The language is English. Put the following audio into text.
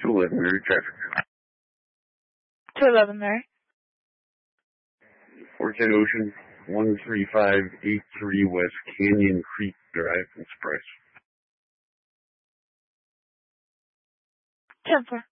211 Mary traffic. 211 Mary. 410 Ocean, 13583 West Canyon Creek Drive, Express. 10-4.